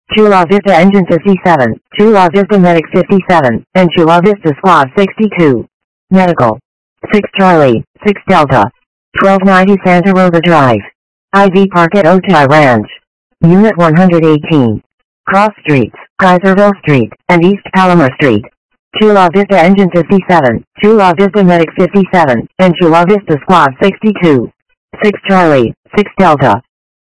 Chula Vista Engine 57, Chula Vista Medic 57, and Chula Vista Squad 62. Medical. 6 Charlie, 6 Delta. 1290 Santa Rosa Drive. IV Park at Otay Ranch. Unit 118. Cross Streets, Kaiserville Street, and East Palomar Street. Chula Vista Engine 57, Chula Vista Medic 57, and Chula Vista Squad 62. 6 Charlie, 6 Delta.